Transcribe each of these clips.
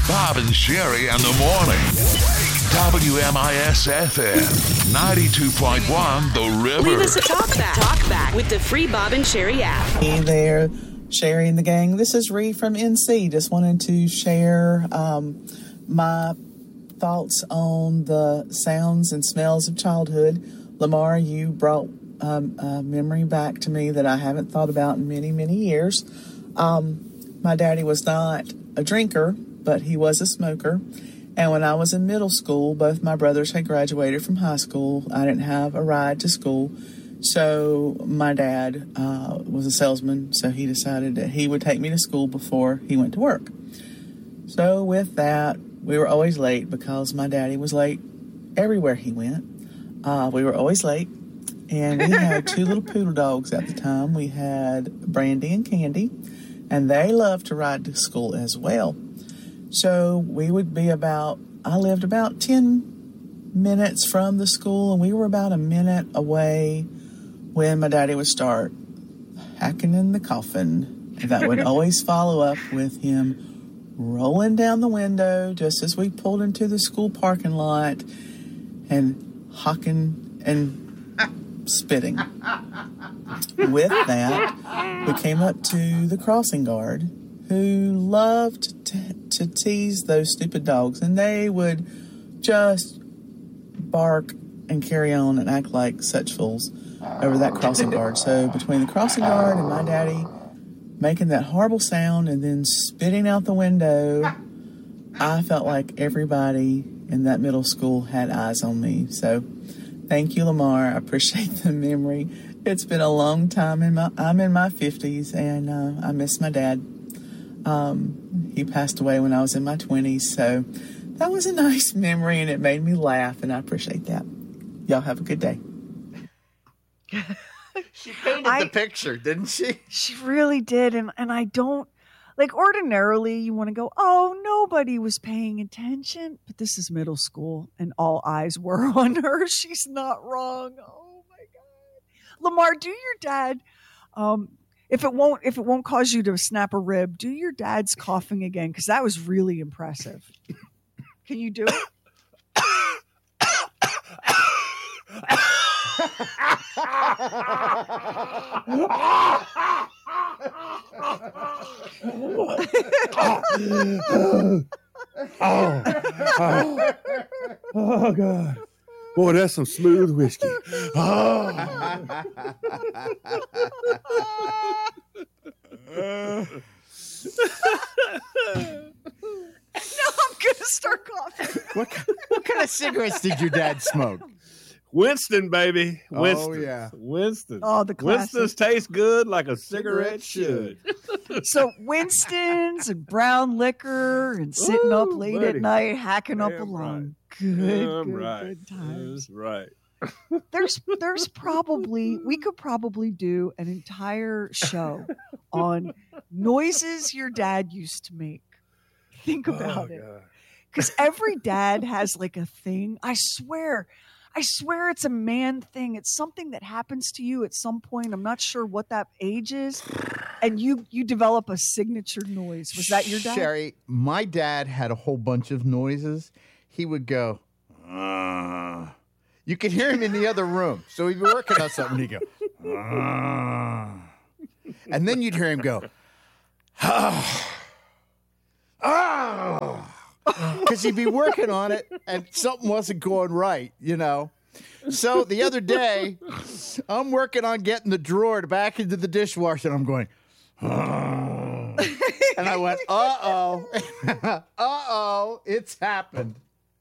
Bob and Sherry in the morning. WMIS-FM 92.1 The River. Leave us a talkback with the free Bob and Sherry app. Hey there, Sherry and the gang. This is Ree from NC. Just wanted to share my thoughts on the sounds and smells of childhood. Lamar, you brought a memory back to me that I haven't thought about in many, many years. My daddy was not a drinker, but he was a smoker. And when I was in middle school, both my brothers had graduated from high school. I didn't have a ride to school. So my dad was a salesman, so he decided that he would take me to school before he went to work. So with that, we were always late because my daddy was late everywhere he went. We were always late. And we had two little poodle dogs at the time. We had Brandy and Candy, and they loved to ride to school as well. So we would be I lived about 10 minutes from the school, and we were about a minute away when my daddy would start hacking in the coffin. That would always follow up with him rolling down the window just as we pulled into the school parking lot and hawking and spitting. With that, we came up to the crossing guard, who loved to tease those stupid dogs, and they would just bark and carry on and act like such fools over that crossing guard. So between the crossing guard and my daddy making that horrible sound and then spitting out the window, I felt like everybody in that middle school had eyes on me. So thank you, Lamar. I appreciate the memory. It's been a long time. I'm in my 50s, and I miss my dad. He passed away when I was in my 20s, so that was a nice memory, and it made me laugh, and I appreciate that. Y'all have a good day. She painted the picture, didn't she? She really did, and I don't, like, ordinarily you want to go, oh, nobody was paying attention, but this is middle school, and all eyes were on her. She's not wrong. Oh, my God. Lamar, do your dad... If it won't cause you to snap a rib, do your dad's coughing again, because that was really impressive. Can you do it? Oh, God. Boy, that's some smooth whiskey. Oh. Now I'm going to start coughing. What kind of cigarettes did your dad smoke? Winston, baby. Winston. Oh, yeah. Winston. Oh, the classic. Winston's taste good like a cigarette should. So Winston's and brown liquor and sitting up late at night, hacking up a lung. Good times. That's right. There's probably, we could probably do an entire show on noises your dad used to make. Think about it. Because every dad has like a thing. I swear it's a man thing. It's something that happens to you at some point. I'm not sure what that age is. And you develop a signature noise. Was that your dad? Sherry, my dad had a whole bunch of noises. He would go, You could hear him in the other room. So he'd be working on something. He'd go, and then you'd hear him go, because he'd be working on it and something wasn't going right, you know. So the other day, I'm working on getting the drawer back into the dishwasher, and I'm going, and I went, uh-oh, it's happened.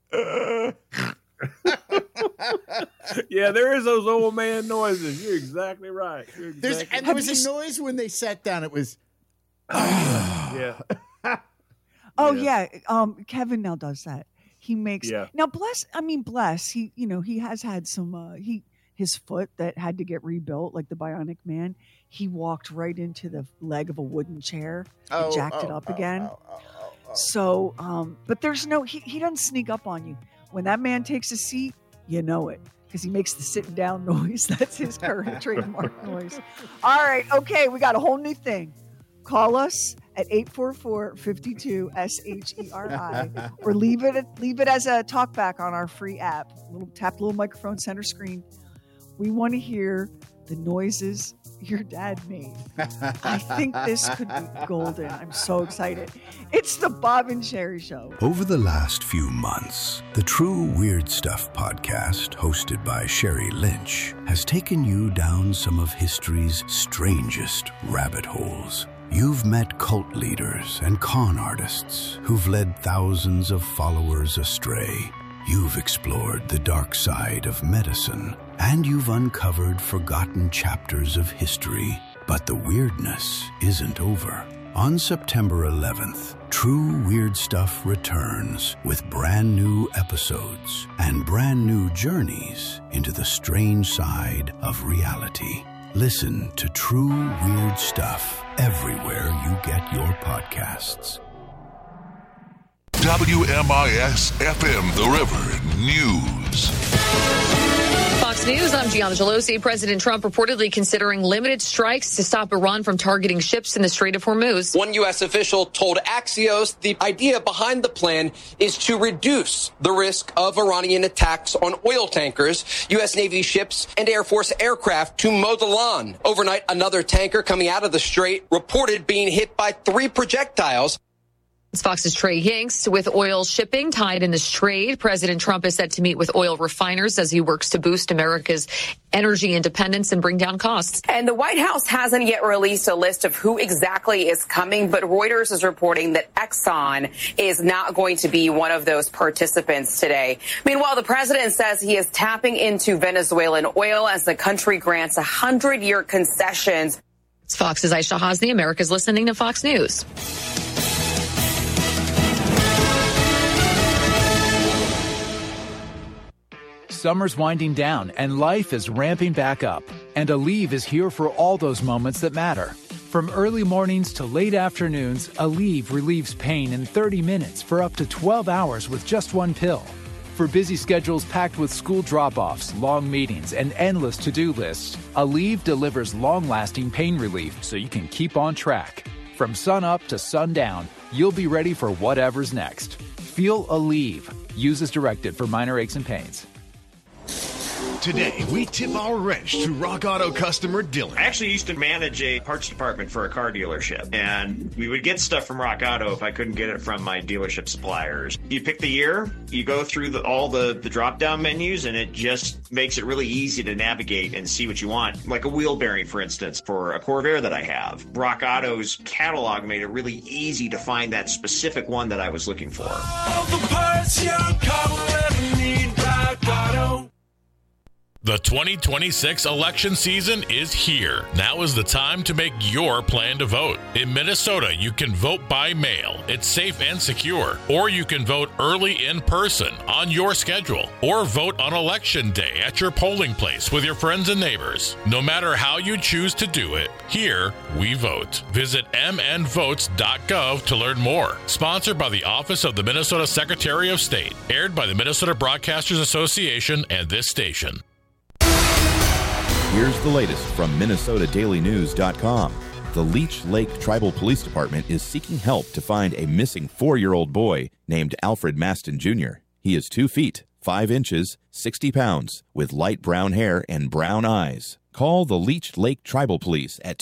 Yeah, there is those old man noises. You're exactly right. There was a noise when they sat down. It was, yeah. Oh yeah. Kevin now does that. He makes now bless. He he has had some his foot that had to get rebuilt, like the Bionic Man. He walked right into the leg of a wooden chair and jacked it up again. So, but there's no he doesn't sneak up on you. When that man takes a seat, you know it, because he makes the sitting down noise. That's his current trademark noise. All right, okay, we got a whole new thing. Call us at 844-52-SHERI or leave it as a talkback on our free app. Tap the little microphone center screen. We want to hear the noises your dad made. I think this could be golden. I'm so excited. It's the Bob and Sherry Show. Over the last few months, the True Weird Stuff podcast, hosted by Sherry Lynch, has taken you down some of history's strangest rabbit holes. You've met cult leaders and con artists who've led thousands of followers astray. You've explored the dark side of medicine, and you've uncovered forgotten chapters of history. But the weirdness isn't over. On September 11th, True Weird Stuff returns with brand new episodes and brand new journeys into the strange side of reality. Listen to True Weird Stuff everywhere you get your podcasts. WMIS FM The River News. Fox News, I'm Gianna Gelosi. President Trump reportedly considering limited strikes to stop Iran from targeting ships in the Strait of Hormuz. One U.S. official told Axios the idea behind the plan is to reduce the risk of Iranian attacks on oil tankers, U.S. Navy ships, and Air Force aircraft to mow the lawn. Overnight, another tanker coming out of the Strait reported being hit by 3 projectiles. It's Fox's Trey Yanks. With oil shipping tied in the Strait, President Trump is set to meet with oil refiners as he works to boost America's energy independence and bring down costs. And the White House hasn't yet released a list of who exactly is coming, but Reuters is reporting that Exxon is not going to be one of those participants today. Meanwhile, the president says he is tapping into Venezuelan oil as the country grants 100-year concessions. It's Fox's Aisha Hasni. America's listening to Fox News. Summer's winding down and life is ramping back up. And Aleve is here for all those moments that matter. From early mornings to late afternoons, Aleve relieves pain in 30 minutes for up to 12 hours with just one pill. For busy schedules packed with school drop-offs, long meetings, and endless to-do lists, Aleve delivers long-lasting pain relief so you can keep on track. From sun up to sundown, you'll be ready for whatever's next. Feel Aleve. Use as directed for minor aches and pains. Today, we tip our wrench to Rock Auto customer Dylan. I actually used to manage a parts department for a car dealership, and we would get stuff from Rock Auto if I couldn't get it from my dealership suppliers. You pick the year, you go through all the drop-down menus, and it just makes it really easy to navigate and see what you want. Like a wheel bearing, for instance, for a Corvair that I have. Rock Auto's catalog made it really easy to find that specific one that I was looking for. All the parts your car will ever need, Rock Auto. The 2026 election season is here. Now is the time to make your plan to vote. In Minnesota, you can vote by mail. It's safe and secure. Or you can vote early in person on your schedule. Or vote on election day at your polling place with your friends and neighbors. No matter how you choose to do it, here we vote. Visit mnvotes.gov to learn more. Sponsored by the Office of the Minnesota Secretary of State. Aired by the Minnesota Broadcasters Association and this station. Here's the latest from MinnesotaDailyNews.com. The Leech Lake Tribal Police Department is seeking help to find a missing 4-year-old boy named Alfred Maston Jr. He is 2 feet, 5 inches, 60 pounds, with light brown hair and brown eyes. Call the Leech Lake Tribal Police at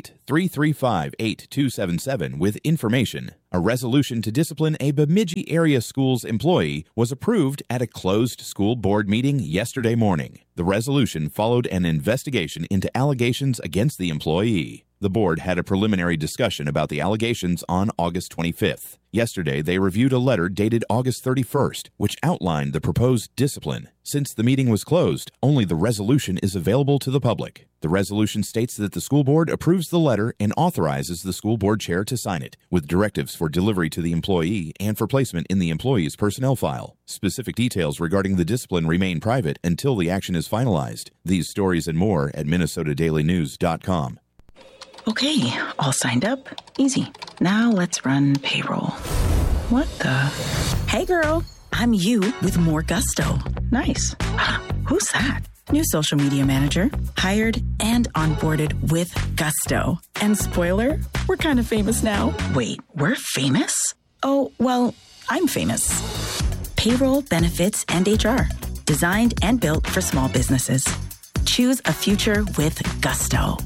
218-335-8277 with information. A resolution to discipline a Bemidji area school's employee was approved at a closed school board meeting yesterday morning. The resolution followed an investigation into allegations against the employee. The board had a preliminary discussion about the allegations on August 25th. Yesterday, they reviewed a letter dated August 31st, which outlined the proposed discipline. Since the meeting was closed, only the resolution is available to the public. The resolution states that the school board approves the letter and authorizes the school board chair to sign it, with directives for delivery to the employee and for placement in the employee's personnel file. Specific details regarding the discipline remain private until the action is finalized. These stories and more at MinnesotaDailyNews.com. Okay, all signed up. Easy. Now let's run payroll. What the? Hey girl, I'm you with more gusto. Nice. Who's that? New social media manager, hired and onboarded with gusto. And spoiler, we're kind of famous now. Wait, we're famous? Oh, well, I'm famous. Payroll, benefits, and HR. Designed and built for small businesses. Choose a future with gusto.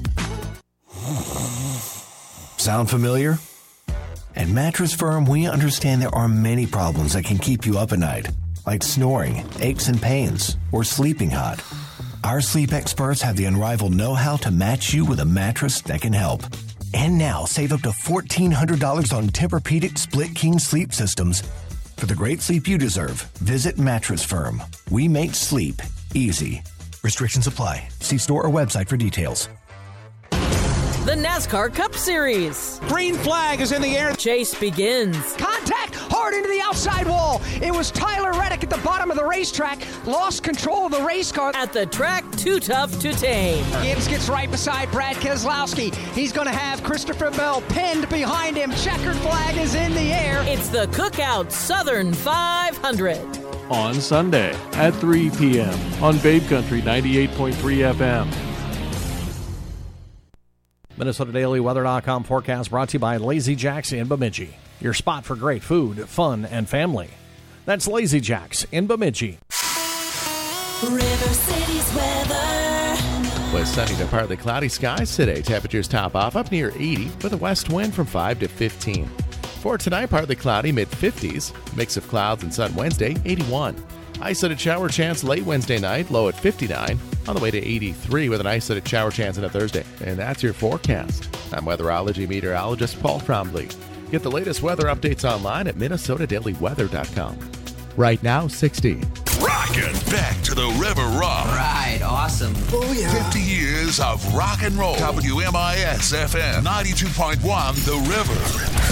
Sound familiar? At Mattress Firm, we understand there are many problems that can keep you up at night, like snoring, aches and pains, or sleeping hot. Our sleep experts have the unrivaled know-how to match you with a mattress that can help. And now, save up to $1,400 on Tempur-Pedic Split King sleep systems. For the great sleep you deserve, visit Mattress Firm. We make sleep easy. Restrictions apply. See store or website for details. The NASCAR Cup Series. Green flag is in the air. Chase begins. Contact hard into the outside wall. It was Tyler Reddick at the bottom of the racetrack. Lost control of the race car. At the track, too tough to tame. Gibbs gets right beside Brad Keselowski. He's going to have Christopher Bell pinned behind him. Checkered flag is in the air. It's the Cookout Southern 500. On Sunday at 3 p.m. on Babe Country 98.3 FM. MinnesotaDailyWeather.com forecast brought to you by Lazy Jacks in Bemidji. Your spot for great food, fun, and family. That's Lazy Jacks in Bemidji. River City's weather. With sunny to partly cloudy skies today. Temperatures top off up near 80 with a west wind from 5 to 15. For tonight, partly cloudy, mid-50s. Mix of clouds and sun Wednesday, 81. Isolated shower chance late Wednesday night, low at 59. On the way to 83 with an isolated shower chance on a Thursday. And that's your forecast. I'm weatherology meteorologist Paul Trombley. Get the latest weather updates online at MinnesotaDailyWeather.com. Right now, 60. Rockin' back to the River Rock. Right, awesome. Oh, yeah. 50 years of rock and roll. WMIS FM 92.1 The River.